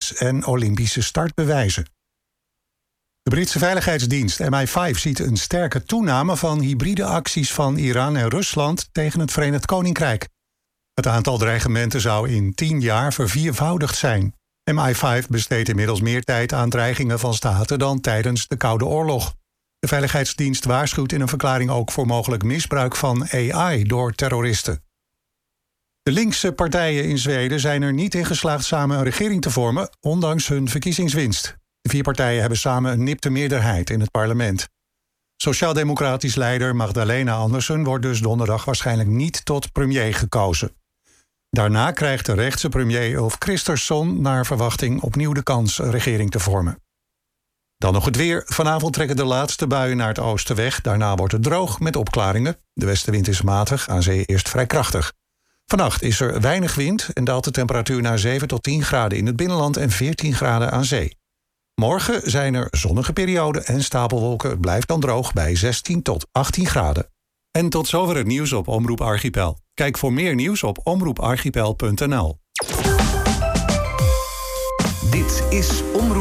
VS en Olympische start bewijzen. De Britse veiligheidsdienst MI5 ziet een sterke toename van hybride acties van Iran en Rusland tegen het Verenigd Koninkrijk. Het aantal dreigementen zou in 10 jaar verviervoudigd zijn. MI5 besteedt inmiddels meer tijd aan dreigingen van staten dan tijdens de Koude Oorlog. De veiligheidsdienst waarschuwt in een verklaring ook voor mogelijk misbruik van AI door terroristen. De linkse partijen in Zweden zijn er niet in geslaagd samen een regering te vormen, ondanks hun verkiezingswinst. De 4 partijen hebben samen een nipte meerderheid in het parlement. Sociaal-democratisch leider Magdalena Andersson wordt dus donderdag waarschijnlijk niet tot premier gekozen. Daarna krijgt de rechtse premier Ulf Kristersson naar verwachting opnieuw de kans een regering te vormen. Dan nog het weer. Vanavond trekken de laatste buien naar het oosten weg. Daarna wordt het droog met opklaringen. De westenwind is matig, aan zee eerst vrij krachtig. Vannacht is er weinig wind en daalt de temperatuur naar 7 tot 10 graden in het binnenland en 14 graden aan zee. Morgen zijn er zonnige perioden en stapelwolken. Het blijft dan droog bij 16 tot 18 graden. En tot zover het nieuws op Omroep Archipel. Kijk voor meer nieuws op omroeparchipel.nl. Dit is Omroep